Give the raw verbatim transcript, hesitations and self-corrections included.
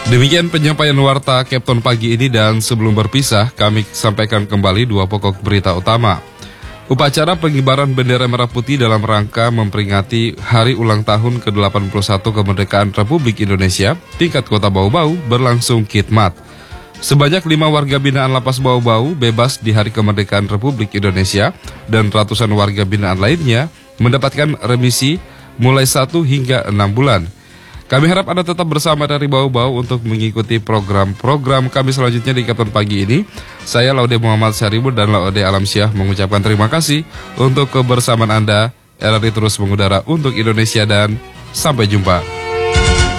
Demikian penyampaian warta Kapten pagi ini, dan sebelum berpisah kami sampaikan kembali dua pokok berita utama. Upacara pengibaran bendera merah putih dalam rangka memperingati hari ulang tahun ke delapan puluh satu kemerdekaan Republik Indonesia tingkat Kota Bau-Bau berlangsung khidmat. Sebanyak lima warga binaan Lapas Bau-Bau bebas di hari kemerdekaan Republik Indonesia dan ratusan warga binaan lainnya mendapatkan remisi mulai satu hingga enam bulan. Kami harap Anda tetap bersama dari Bau-Bau untuk mengikuti program-program kami selanjutnya di Kapten Pagi ini. Saya Laude Muhammad Syaribul dan Laude Alamsyah mengucapkan terima kasih untuk kebersamaan Anda. R R I terus mengudara untuk Indonesia dan sampai jumpa.